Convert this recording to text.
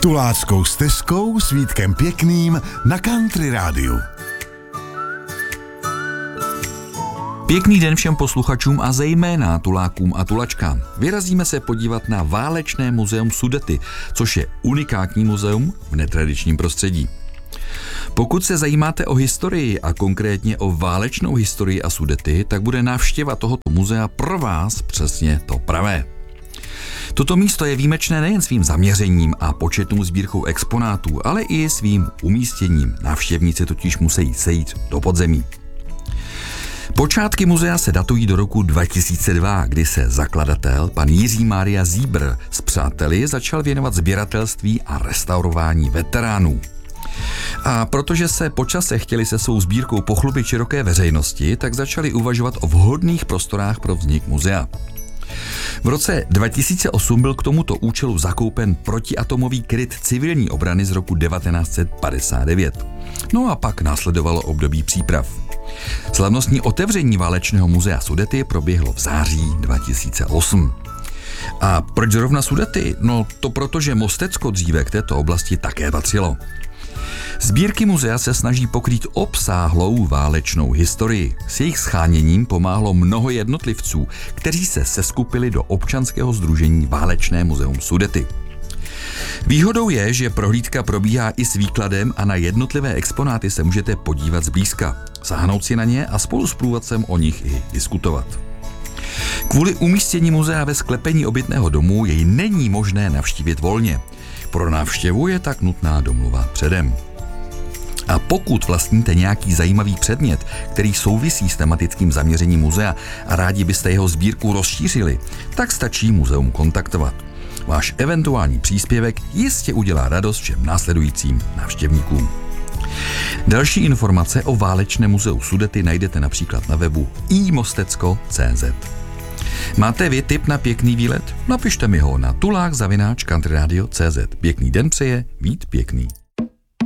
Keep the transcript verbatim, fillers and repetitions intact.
Tuláckou stezkou s Vítkem Pěkným na Country rádiu. Pěkný den všem posluchačům a zejména tulákům a tulačkám. Vyrazíme se podívat na Válečné muzeum Sudety, což je unikátní muzeum v netradičním prostředí. Pokud se zajímáte o historii a konkrétně o válečnou historii a Sudety, tak bude návštěva tohoto muzea pro vás přesně to pravé. Toto místo je výjimečné nejen svým zaměřením a početnou sbírkou exponátů, ale i svým umístěním. Návštěvníci totiž musí sejít do podzemí. Počátky muzea se datují do roku dva tisíce dva, kdy se zakladatel, pan Jiří Mária Zíbr, s přáteli začal věnovat sběratelství a restaurování veteránů. A protože se po čase chtěli se svou sbírkou pochlubit široké veřejnosti, tak začali uvažovat o vhodných prostorách pro vznik muzea. V roce dva tisíce osm byl k tomuto účelu zakoupen protiatomový kryt civilní obrany z roku devatenáct set padesát devět. No a pak následovalo období příprav. Slavnostní otevření Válečného muzea Sudety proběhlo v září dva tisíce osm. A proč zrovna Sudety? No to proto, že Mostecko dříve k této oblasti také patřilo. Sbírky muzea se snaží pokrýt obsáhlou válečnou historii. S jejich sháněním pomáhlo mnoho jednotlivců, kteří se seskupili do občanského sdružení Válečné muzeum Sudety. Výhodou je, že prohlídka probíhá i s výkladem a na jednotlivé exponáty se můžete podívat zblízka, sáhnout si na ně a spolu s průvodcem o nich i diskutovat. Kvůli umístění muzea ve sklepení obytného domu jej není možné navštívit volně. Pro návštěvu je tak nutná domluva předem. A pokud vlastníte nějaký zajímavý předmět, který souvisí s tematickým zaměřením muzea a rádi byste jeho sbírku rozšířili, tak stačí muzeum kontaktovat. Váš eventuální příspěvek jistě udělá radost všem následujícím návštěvníkům. Další informace o Válečném muzeu Sudety najdete například na webu i mostecko tečka cé zet. Máte vy tip na pěkný výlet? Napište mi ho na tulák zavináč country radio tečka cé zet. Pěkný den přeje Vít Pěkný.